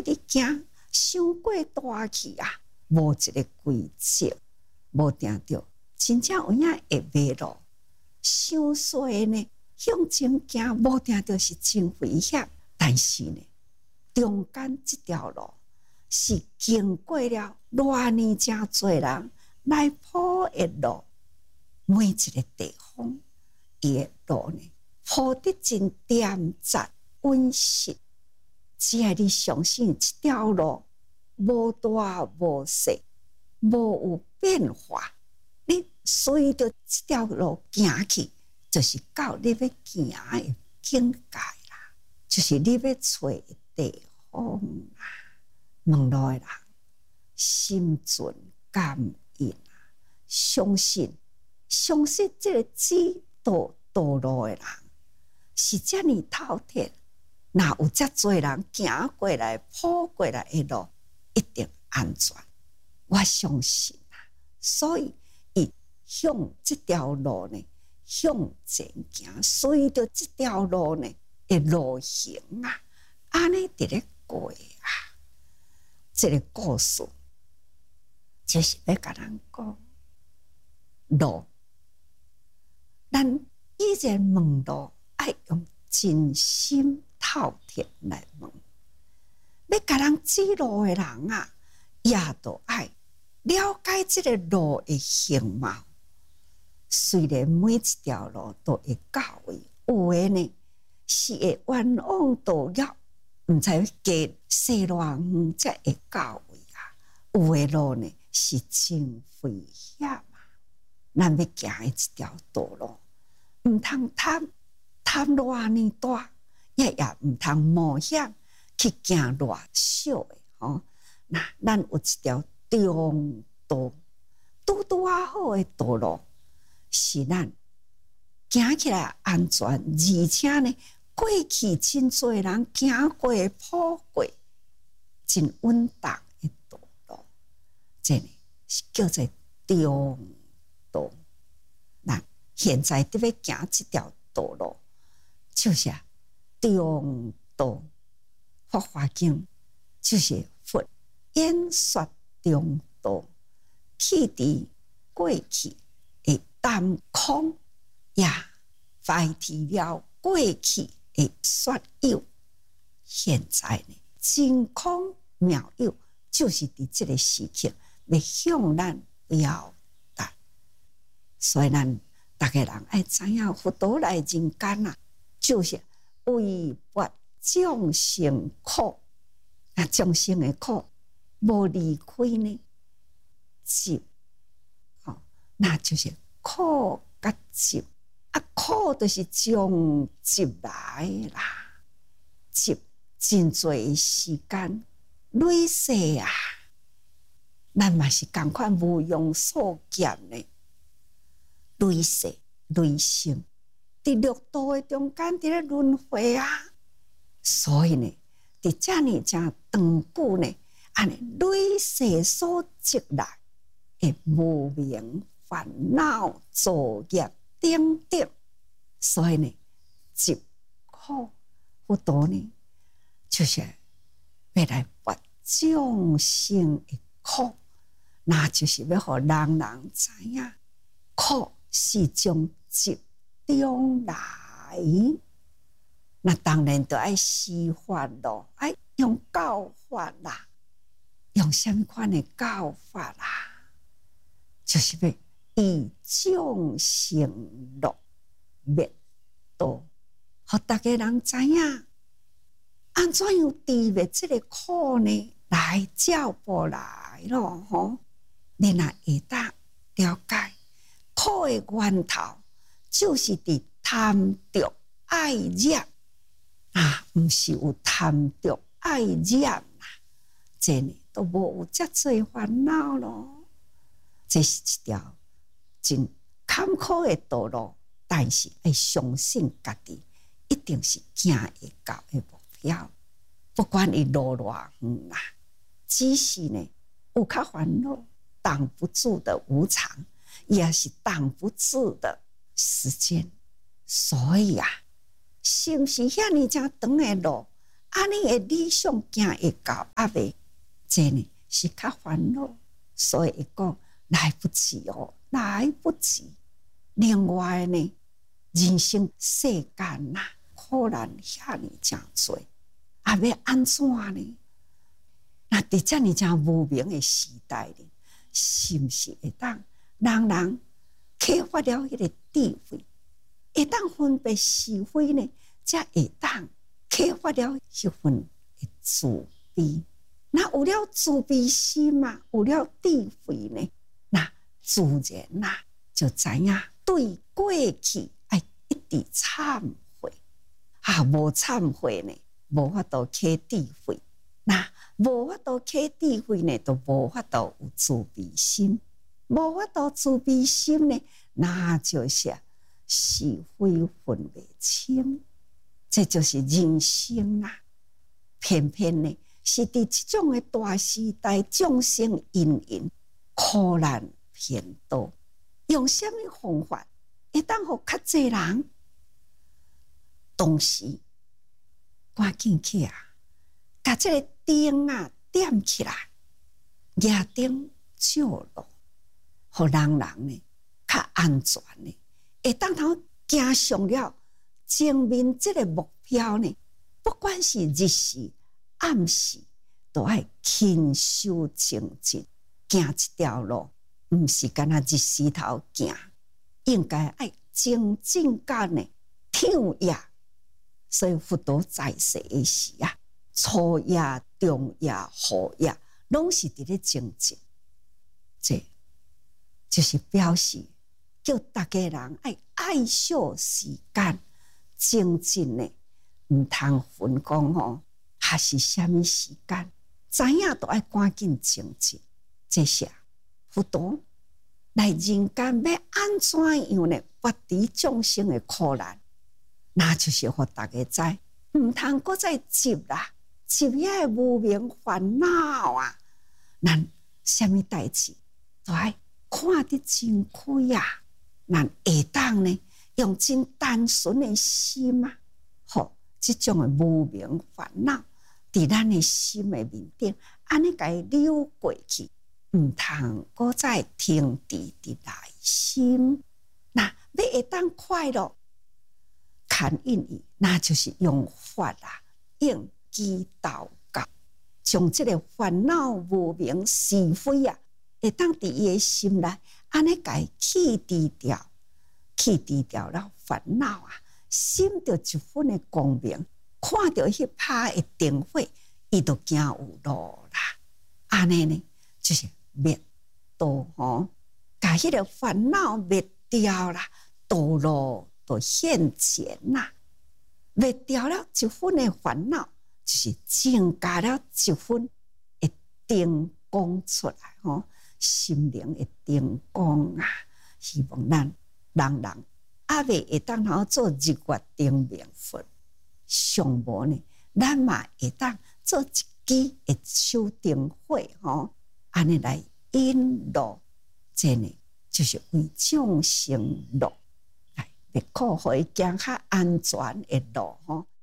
你行伤过大去啊，无一个规则，无定着，真正有影会迷路。伤衰呢，向前行，无定着是真危险。但是呢，中间这条路是经过了偌尼真侪人来铺的路，每一个地方伊的路呢，铺得真掂扎稳实。只要你相信这条路无大无小，无有变化，你随着这条路行去，就是到你要行的境界啦，就是你要找的地方啦。问路的人心存感恩啊，相信这个指导道路的人是这么透彻。那有遮侪人行过来、铺过来的路，一定安全。我相信啊，所以伊向这条路呢向前行，随着这条路呢的路行啊，安尼伫咧过啊。这个故事就是要甲人讲路，咱依然问路，爱用真心透彻来问。要甲人指路的人啊，也都爱了解这个路的形貌。虽然每一条路都会到位，有的呢是会冤枉道了，唔知加西偌远才会到位啊。有的路呢是真危险啊，咱要行的这条道路，唔通贪偌尼大，也唔通冒险去行偌小的吼。那咱有一条中道，拄啊好的道路，是咱行起来安全，而且呢，过去真侪人行过、铺过，真稳当的道路，这呢是叫做中道。那现在伫要行这条道路，就是中道。佛法经就是佛演说中道，去除过去的担空，也代替了过去的说有。现在呢，真空妙有，就是伫这个时刻要向咱表达。所以咱大家人爱知影，佛陀来人间啊，就是为拔众生苦。那众生的苦无离开呢集，那就是苦甲集啊，苦就是从集来啦，集真侪时间累世啊，咱嘛是同款无用所减呢，累世累生，伫六道的中间伫咧轮回啊，所以呢，伫遮尔正长久呢，安尼累世所积来的无明烦恼作业等等，所以呢，集苦佛陀呢，就是要来拔众生的苦，那就是要互人人知影，苦是从集中来。那当然就爱施法咯，爱用教法啦，用什么款的教法啦？就是要以众生乐灭道，互大家人知影，安怎样治灭这个苦呢？来照步来咯，吼！你若会当了解苦的源头，就是伫贪着爱染。啊，毋是有贪着爱染啦，这呢都无有遮侪烦恼咯。这是一条真坎坷的道路，但是要相信家己，一定是行会到的目标。不管伊路偌远啦，只是呢有较烦恼，挡不住的无常，也是挡不住的时间。所以啊，是毋是遐尼正长的路， 安尼的理想行会到阿未，这呢是较烦恼，所以会讲来不及哦，来不及。另外呢，人生世间呐，苦难遐尼真多，啊要安怎呢？那伫遮尔真无明的时代呢，是毋是会当人人启发了迄个智慧，会当分别是非呢？才会当启发了迄份的慈悲。那有了慈悲心嘛，有了智慧呢，那自然呐就知影对过去爱一直忏悔。啊，无忏悔呢，无法度起智慧。那无法度起智慧呢，就无法度有慈悲心。无法度慈悲心呢，那就是是非分不清。这就是人生啊！偏偏呢，是伫这种的大时代，众生因缘苦难偏多，用什么方法会当互较侪人同时赶紧去啊，把这个灯啊点起来，夜灯照落，互人人呢较安全呢，会当头行上了。前面这个目标呢，不管是日时暗时，都要勤修精进，行一条路，唔是干那日时头行，应该要精进到呢天夜。所以佛陀在世的时啊，初夜、中夜、后夜，拢是伫咧精进。这就是表示叫大家人爱惜时间。精进呢，唔通分讲哦，还是什么时间？知影都要赶紧精进。这些佛陀来人间要安怎样呢？拔除众生的苦难，那就是互大家知，唔通搁再执啦，执遐个无明烦恼啊！咱什么代志都要看得真开啊！咱会当呢？用真单纯的心啊，好，这种的无明烦恼，伫咱的心的面顶，安尼甲伊溜过去，唔通搁再停伫内心。那要会当快乐，看应伊，那就是用法啊，应机祷告，将这个烦恼无明是非啊，会当伫伊的心内，安尼甲伊去除掉。去除掉了烦恼啊，心就一分的光明，看到迄拍的灯火，伊就行有路啦。安尼呢，就是灭道吼，把迄个烦恼灭掉啦，道路就现前啦。灭掉了一分的烦恼，就是增加了一分的灯光出来吼，心灵的灯光啊，希望咱。人人阿未会当好做日月灯明佛，上无呢，咱嘛会当做一支的手灯火吼，安尼来引路，这呢就是为众生路，来别靠互伊行较安全的路吼。